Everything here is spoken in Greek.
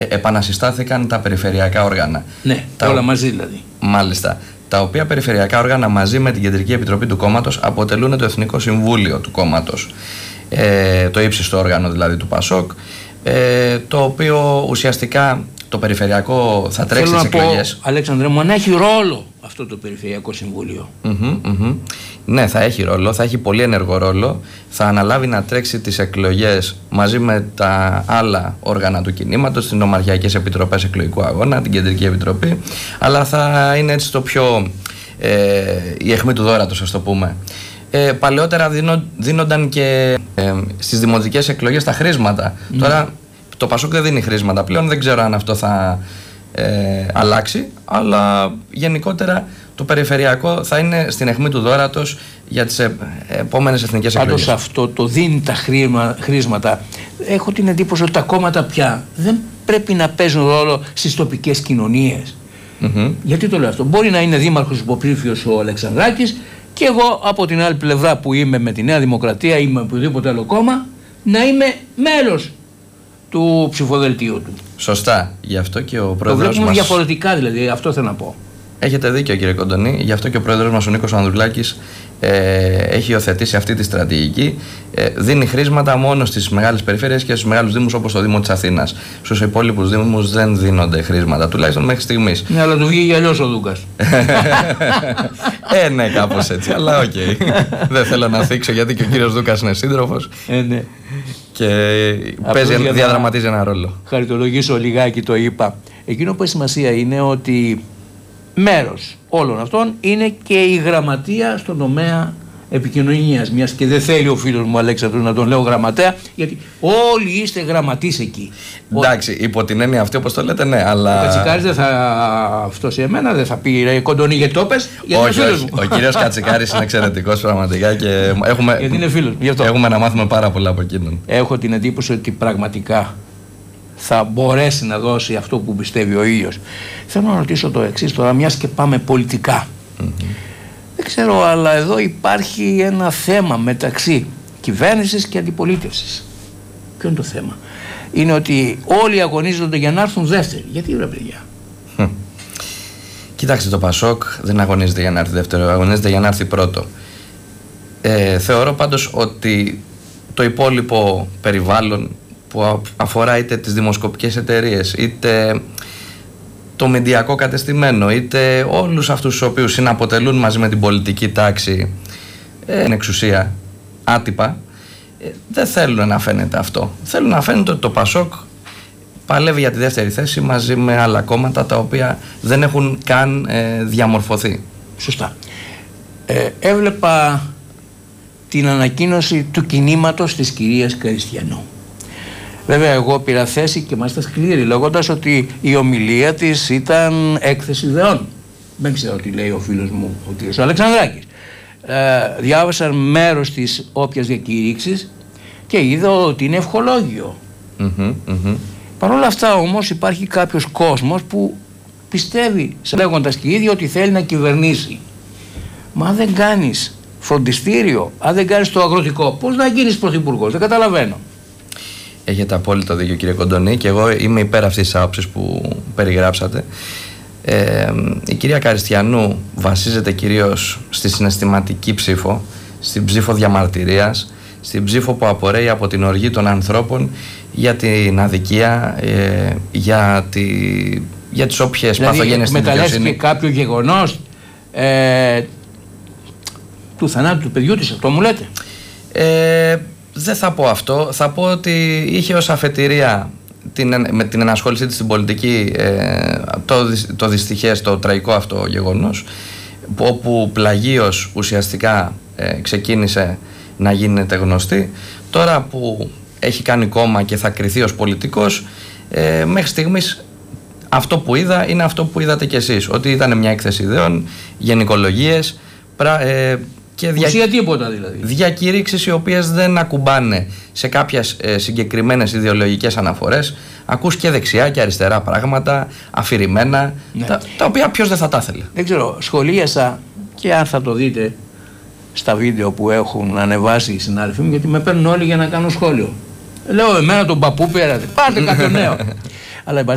επανασυστάθηκαν τα περιφερειακά όργανα. Ναι, όλα μαζί δηλαδή. Μάλιστα. Τα οποία περιφερειακά όργανα μαζί με την Κεντρική Επιτροπή του κόμματος αποτελούν το Εθνικό Συμβούλιο του κόμματος. Το ύψιστο όργανο δηλαδή του ΠΑΣΟΚ, το οποίο ουσιαστικά το περιφερειακό θα τρέξει τις εκλογές. Αλέξανδρε μου, αν έχει ρόλο αυτό το Περιφερειακό Συμβούλιο. Ναι, θα έχει ρόλο, θα έχει πολύ ενεργό ρόλο. Θα αναλάβει να τρέξει τις εκλογές μαζί με τα άλλα όργανα του κινήματος, τις Νομαρχιακές Επιτροπές Εκλογικού Αγώνα, την Κεντρική Επιτροπή, αλλά θα είναι έτσι το πιο η αιχμή του δώρατος, ας το πούμε. Παλαιότερα δίνονταν και στις δημοτικές εκλογές τα χρήματα. Τώρα το ΠΑΣΟΚ δεν δίνει χρήματα πλέον, δεν ξέρω αν αυτό θα αλλάξει, αλλά γενικότερα το περιφερειακό θα είναι στην αιχμή του δώρατος για τις επόμενες εθνικές εκλογές. Πάντως αυτό το δίνει τα χρήματα. Έχω την εντύπωση ότι τα κόμματα πια δεν πρέπει να παίζουν ρόλο στις τοπικές κοινωνίες. Γιατί το λέω αυτό? Μπορεί να είναι δήμαρχος υποψήφιος ο Αλεξανδράκης και εγώ από την άλλη πλευρά που είμαι με τη Νέα Δημοκρατία ή με οποιοδήποτε άλλο κόμμα να είμαι μέλος του ψηφοδελτίου του. Σωστά. Γι' αυτό και ο πρόεδρος μας... Το βλέπουμε διαφορετικά δηλαδή, αυτό θέλω να πω. Έχετε δίκιο κύριε Κοντονή, γι' αυτό και ο πρόεδρος μας ο Νίκος Ανδρουλάκης έχει υιοθετήσει αυτή τη στρατηγική. Δίνει χρήματα μόνο στις μεγάλες περιφέρειες και στους μεγάλους δήμους όπως το Δήμο της Αθήνας. Στους υπόλοιπους δήμους δεν δίνονται χρήματα, τουλάχιστον μέχρι στιγμής. Ναι, αλλά του βγήκε αλλιώς ο Δούκας. Ναι, κάπως έτσι, αλλά οκ. Δεν θέλω να θίξω γιατί και ο κύριος Δούκας είναι σύντροφος. Ναι. Και διαδραματίζει ένα ρόλο. Χαριτολογήσω λιγάκι το είπα. Εκείνο που έχει σημασία είναι ότι μέρος όλων αυτών είναι και η γραμματεία στον τομέα επικοινωνίας, μιας και δεν θέλει ο φίλος μου Αλέξανδρος να τον λέω γραμματέα, γιατί όλοι είστε γραμματείς εκεί. Εντάξει, υπό την έννοια αυτή όπως το λέτε, ναι, αλλά... Ο Κατσικάρης δεν θα αυτός σε εμένα, δεν θα πει ρε Κοντονή γιατί το πες, γιατί είναι φίλος μου. Ο κύριος Κατσικάρης είναι εξαιρετικός πραγματικά και γιατί είναι φίλος μου, έχουμε να μάθουμε πάρα πολλά από εκείνον. Έχω την εντύπωση ότι πραγματικά θα μπορέσει να δώσει αυτό που πιστεύει ο ίδιος. Θέλω να ρωτήσω το εξής τώρα, μιας και πάμε πολιτικά. Δεν ξέρω, αλλά εδώ υπάρχει ένα θέμα μεταξύ κυβέρνησης και αντιπολίτευσης. Ποιο είναι το θέμα? Είναι ότι όλοι αγωνίζονται για να έρθουν δεύτεροι. Γιατί ρε παιδιά? Κοιτάξτε, το ΠΑΣΟΚ δεν αγωνίζεται για να έρθει δεύτερο, αγωνίζεται για να έρθει πρώτο. Θεωρώ πάντως ότι το υπόλοιπο περιβάλλον που αφορά είτε τις δημοσκοπικές εταιρείες, είτε το μεντιακό κατεστημένο, είτε όλους αυτούς τους οποίους συναποτελούν μαζί με την πολιτική τάξη την εξουσία άτυπα, δεν θέλουν να φαίνεται αυτό. Θέλουν να φαίνεται ότι το ΠΑΣΟΚ παλεύει για τη δεύτερη θέση μαζί με άλλα κόμματα τα οποία δεν έχουν καν διαμορφωθεί. Σωστά. Έβλεπα την ανακοίνωση του κινήματος της κυρίας Καριστιανού. Βέβαια εγώ πήρα θέση και μάλιστα σκληρή λέγοντας ότι η ομιλία της ήταν έκθεση ιδεών. Δεν ξέρω τι λέει ο φίλος μου ο κ. Αλεξανδράκης. Διάβασα μέρος της όποιας διακήρυξης και είδα ότι είναι ευχολόγιο. Παρ' όλα αυτά όμως υπάρχει κάποιος κόσμος που πιστεύει, λέγοντας και ίδιο, ότι θέλει να κυβερνήσει. Μα αν δεν κάνεις φροντιστήριο, αν δεν κάνεις το αγροτικό, πώς να γίνεις πρωθυπουργός? Δεν καταλαβαίνω. Έχετε απόλυτο δίκιο κύριε Κοντονή και εγώ είμαι υπέρ αυτής της άποψης που περιγράψατε. Η κυρία Καριστιανού βασίζεται κυρίως στη συναισθηματική ψήφο, στην ψήφο διαμαρτυρίας, στην ψήφο που απορρέει από την οργή των ανθρώπων για την αδικία, για τις όποιες παθογένειες στην δικαιοσύνη. Μεταλλεύτηκε κάποιο γεγονός του θανάτου του παιδιού της, αυτό μου λέτε? Δεν θα πω αυτό. Θα πω ότι είχε ως αφετηρία με την ενασχόλησή της στην πολιτική το δυστυχές, το τραγικό αυτό γεγονός, όπου πλαγίως ουσιαστικά ξεκίνησε να γίνεται γνωστή. Τώρα που έχει κάνει κόμμα και θα κριθεί ως πολιτικός, μέχρι στιγμής αυτό που είδα είναι αυτό που είδατε κι εσείς, ότι ήταν μια έκθεση ιδεών, γενικολογίες και τίποτα δηλαδή. Διακηρύξεις οι οποίες δεν ακουμπάνε σε κάποιες συγκεκριμένες ιδεολογικές αναφορές. Ακούς και δεξιά και αριστερά πράγματα αφηρημένα, ναι, τα οποία ποιος δεν θα τα ήθελε. Δεν ξέρω, σχολίασα και αν θα το δείτε στα βίντεο που έχουν ανεβάσει οι συνάδελφοι μου, γιατί με παίρνουν όλοι για να κάνω σχόλιο. Λέω, εμένα τον παππού πέρατε, πάρτε κάποιο νέο. Αλλά